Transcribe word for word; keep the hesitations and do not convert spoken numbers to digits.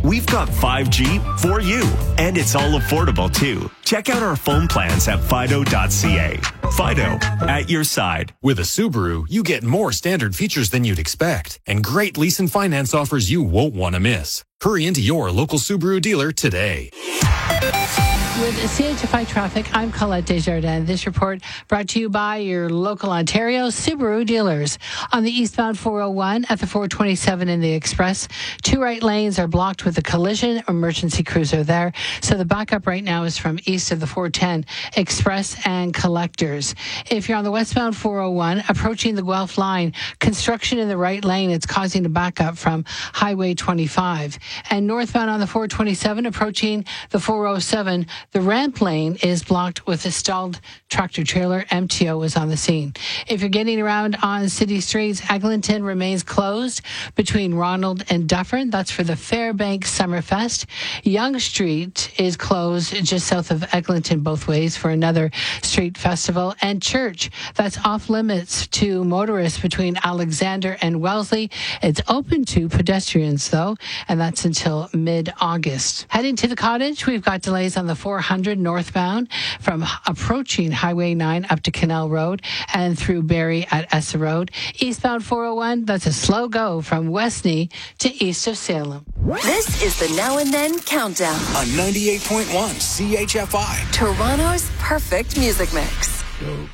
we've got five G for you. And it's all affordable, too. Check out our phone plans at Fido dot C A. Fido, at your side. With a Subaru, you get more standard features than you'd expect and great lease and finance offers you won't want to miss. Hurry into your local Subaru dealer today. With C H F I Traffic, I'm Colette Desjardins. This report brought to you by your local Ontario Subaru dealers. On the eastbound four oh one at the four twenty-seven in the Express, two right lanes are blocked with a collision. Emergency crews are there. So the backup right now is from east of the four ten Express and Collectors. If you're on the westbound four oh one, approaching the Guelph line, construction in the right lane, it's causing a backup from Highway twenty-five. And northbound on the four twenty-seven, approaching the four oh seven, the ramp lane is blocked with a stalled tractor trailer. M T O is on the scene. If you're getting around on city streets, Eglinton remains closed between Ronald and Dufferin. That's for the Fairbank Summerfest. Yonge Street is closed just south of Eglinton both ways for another street festival. And Church, that's off limits to motorists between Alexander and Wellesley. It's open to pedestrians, though, and that's until mid-August. Heading to the Cottage, we've got delays on the four hundred northbound from approaching Highway nine up to Canal Road and through Barrie at Essa Road. Eastbound four oh one, that's a slow go from Westney to east of Salem. This is the Now and Then Countdown on ninety-eight point one C H F I. Toronto's perfect music mix. Go